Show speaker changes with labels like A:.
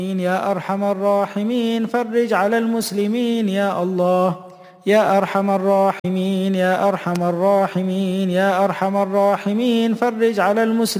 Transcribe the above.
A: يا أرحم الراحمين فرج على المسلمين يا الله. يا أرحم الراحمين يا أرحم الراحمين يا أرحم الراحمين فرج على المسلمين.